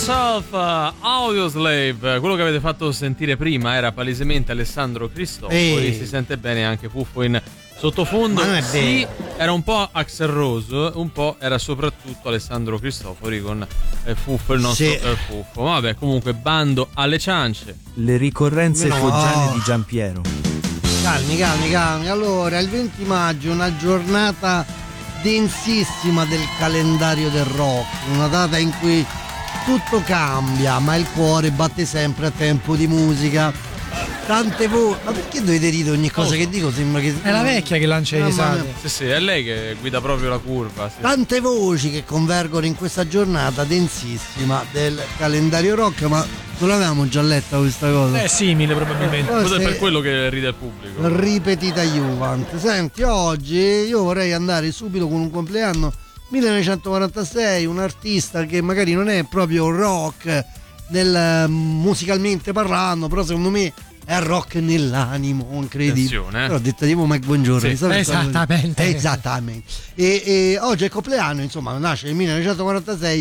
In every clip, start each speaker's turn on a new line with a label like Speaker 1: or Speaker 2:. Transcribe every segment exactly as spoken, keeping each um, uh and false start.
Speaker 1: Yourself, uh, Audioslave. Quello che avete fatto sentire prima era palesemente Alessandro Cristofori. Si sente bene anche Fuffo in sottofondo. Sì, era un po' Axl Rose, un po' era soprattutto Alessandro Cristofori con eh, Fuffo, il nostro sì. eh, Fuffo. Vabbè, comunque bando alle ciance.
Speaker 2: Le ricorrenze
Speaker 3: no.
Speaker 2: foggiane di Giampiero.
Speaker 3: Calmi, calmi, calmi. Allora, il venti maggio, una giornata densissima del calendario del rock, una data in cui tutto cambia, ma il cuore batte sempre a tempo di musica. Tante voci. Ma perché dovete ridere ogni cosa oh. che dico? Sembra che
Speaker 4: è la vecchia che lancia i risate.
Speaker 1: Sì, sì, è lei che guida proprio la curva. Sì.
Speaker 3: Tante voci che convergono in questa giornata densissima del calendario rock, ma non l'avevamo già letta questa cosa?
Speaker 4: È simile probabilmente.
Speaker 1: Forse è per quello che ride il pubblico.
Speaker 3: Ripetita Juvent. Senti, oggi io vorrei andare subito con un compleanno millenovecentoquarantasei, un artista che magari non è proprio rock nel, musicalmente parlando, però secondo me è rock nell'animo, incredibile.
Speaker 1: Attenzione, eh.
Speaker 3: Però ho detto tipo Mike Buongiorno.
Speaker 4: Sì, esattamente.
Speaker 3: Esattamente. E, e oggi è il compleanno, insomma, nasce nel millenovecentoquarantasei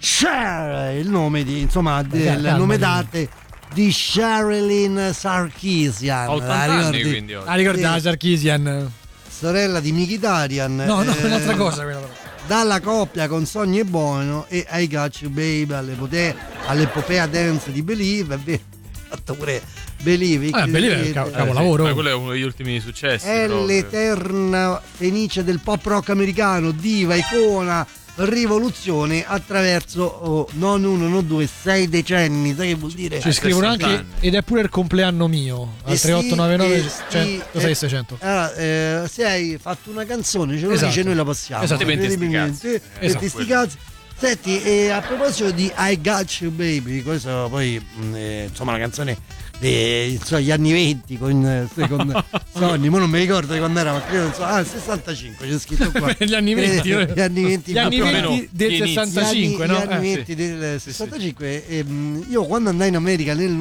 Speaker 3: Cher, il nome di, insomma, del
Speaker 4: Calma,
Speaker 3: nome
Speaker 4: calma.
Speaker 3: d'arte di Sherilyn Sarkisian.
Speaker 1: ottanta anni quindi oggi.
Speaker 4: Ah, ricorda
Speaker 3: Sì.
Speaker 4: Sarkisian.
Speaker 3: Sorella di Mickey Darian.
Speaker 4: No, no,
Speaker 3: eh,
Speaker 4: è un'altra cosa quella però.
Speaker 3: Dalla coppia con Sonny e Bono e I Got You Baby all'epote- all'epopea dance di Believe, è vero, fatto pure Believe.
Speaker 4: Ah, Believe è un cav- capolavoro.
Speaker 1: Eh, sì, ma quello è uno degli ultimi successi.
Speaker 3: È
Speaker 1: proprio.
Speaker 3: l'eterna fenice del pop rock americano, diva, icona, rivoluzione attraverso oh, non uno, non due, sei decenni. Sai che vuol dire?
Speaker 4: Ci scrivono anche
Speaker 1: anni.
Speaker 4: ed è pure il compleanno mio al
Speaker 3: Eh sì,
Speaker 4: tre otto nove nove
Speaker 3: eh sì,
Speaker 4: sei seicento.
Speaker 3: Allora, eh, se hai fatto una canzone, ce lo
Speaker 4: Esatto.
Speaker 3: dice, noi la passiamo.
Speaker 4: Esatto.
Speaker 1: Metti sti
Speaker 3: Incredibilmente.
Speaker 1: cazzi.
Speaker 3: Metti
Speaker 4: Esatto.
Speaker 3: sti cazzi. Senti, e a proposito di I Got You Baby, questo poi mh, eh, insomma la canzone degli anni venti con, eh, con Sonny, ma non mi ricordo di quando era, ma credo so, ah, sessantacinque c'è scritto qua.
Speaker 4: Gli anni venti,
Speaker 3: Eh, gli anni venti,
Speaker 4: gli anni
Speaker 3: proprio-
Speaker 4: venti del
Speaker 1: Gli inizi.
Speaker 4: sessantacinque,
Speaker 3: gli
Speaker 4: no?
Speaker 3: anni, gli anni
Speaker 4: Eh,
Speaker 3: venti del sessantacinque. E, mh, io quando andai in America nel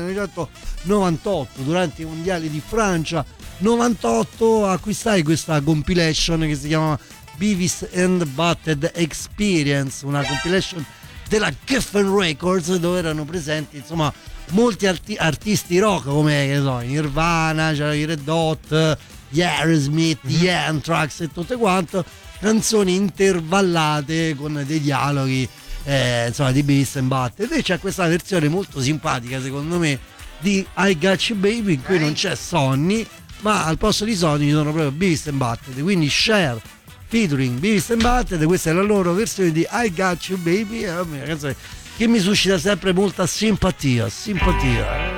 Speaker 3: millenovecentonovantotto durante i mondiali di Francia novantotto acquistai questa compilation che si chiama Beavis and Butthead Experience, una compilation della Geffen Records dove erano presenti insomma molti arti- artisti rock come che so, Nirvana, c'erano i Red Hot, gli Aerosmith, gli Anthrax e tutto quanto, canzoni intervallate con dei dialoghi eh, insomma di Beavis and Butthead. E c'è questa versione molto simpatica secondo me di I Got You Baby in cui non c'è Sonny, ma al posto di Sonny ci sono proprio Beavis and Butthead, quindi Cher featuring Beavis and Butthead, questa è la loro versione di I Got You Baby, è una canzone che mi suscita sempre molta simpatia, simpatia.